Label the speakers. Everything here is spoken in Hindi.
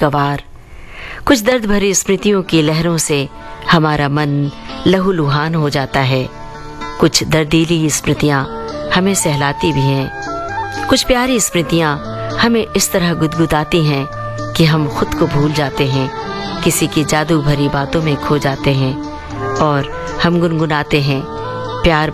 Speaker 1: खुशगवार। कुछ दर्द भरी स्मृतियों की लहरों से हमारा मन लहूलुहान हो जाता है। कुछ दर्दीली स्मृतियां हमें सहलाती भी हैं। कुछ प्यारी स्मृतियां हमें इस तरह गुदगुदाती हैं कि हम खुद को भूल जाते हैं, किसी की जादू भरी बातों में खो जाते हैं और हम गुनगुनाते हैं, प्यार